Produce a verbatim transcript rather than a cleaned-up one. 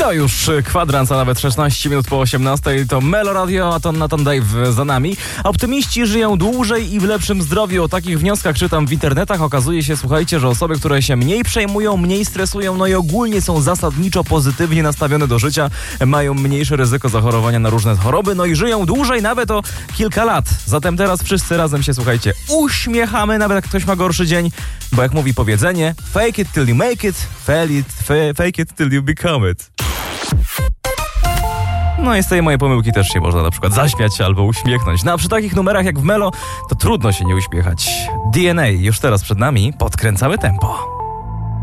To już kwadrans, a nawet szesnaście minut po osiemnastej. To Melo Radio, a to Nathan Dave za nami. Optymiści żyją dłużej i w lepszym zdrowiu. O takich wnioskach czytam w internetach. Okazuje się, słuchajcie, że osoby, które się mniej przejmują, mniej stresują, no i ogólnie są zasadniczo pozytywnie nastawione do życia, mają mniejsze ryzyko zachorowania na różne choroby, no i żyją dłużej nawet o kilka lat. Zatem teraz wszyscy razem się, słuchajcie, uśmiechamy, nawet jak ktoś ma gorszy dzień, bo jak mówi powiedzenie, fake it till you make it, fail it, fa- fake it till you become it. No i z tej mojej pomyłki też się można na przykład zaśmiać albo uśmiechnąć. No a przy takich numerach jak w Melo, to trudno się nie uśmiechać. D N A już teraz przed nami, podkręcamy tempo.